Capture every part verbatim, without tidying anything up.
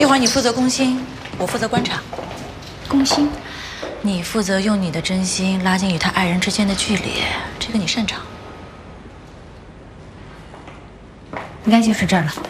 一会儿你负责攻心，我负责观察。 攻心， 你负责用你的真心拉近与他爱人之间的距离，这个你擅长。 应该就是这儿了。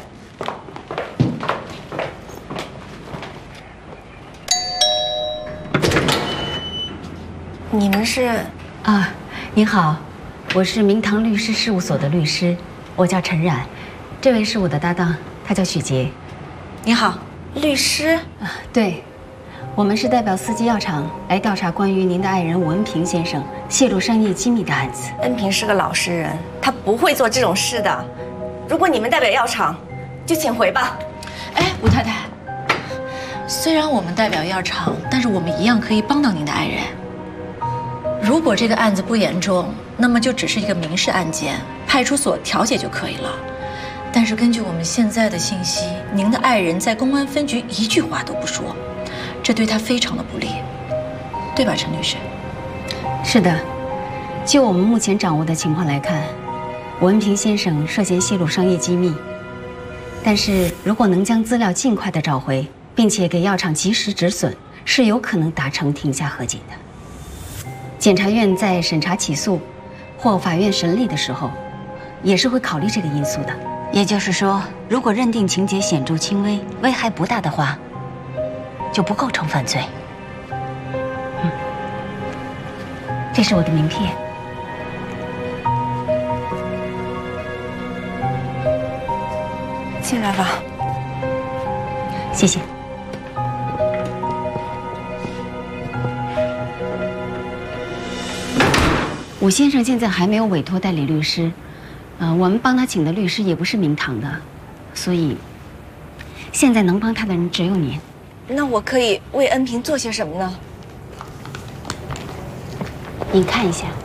你们是？ 啊，您好，我是明堂律师事务所的律师，我叫陈冉，这位是我的搭档，他叫许杰。 你好， 律师？ 啊，对，我们是代表四季药厂来调查关于您的爱人武恩平先生泄露商业机密的案子。 恩平是个老实人，他不会做这种事的。如果你们代表药厂，就请回吧。 哎，吴太太，虽然我们代表药厂，但是我们一样可以帮到您的爱人。如果这个案子不严重，那么就只是一个民事案件，派出所调解就可以了。但是根据我们现在的信息，您的爱人在公安分局一句话都不说，这对他非常的不利，对吧，陈律师？ 是的，就我们目前掌握的情况来看，武恩平先生涉嫌泄露商业机密。但是如果能将资料尽快的找回，并且给药厂及时止损，是有可能达成停价和解的。检察院在审查起诉或法院审理的时候，也是会考虑这个因素的。也就是说，如果认定情节显著轻微、危害不大的话，就不构成犯罪。嗯，这是我的名片。 进来吧。 谢谢。武先生现在还没有委托代理律师，呃，我们帮他请的律师也不是明堂的，所以现在能帮他的人只有您。 那我可以为恩平做些什么呢？ 您看一下。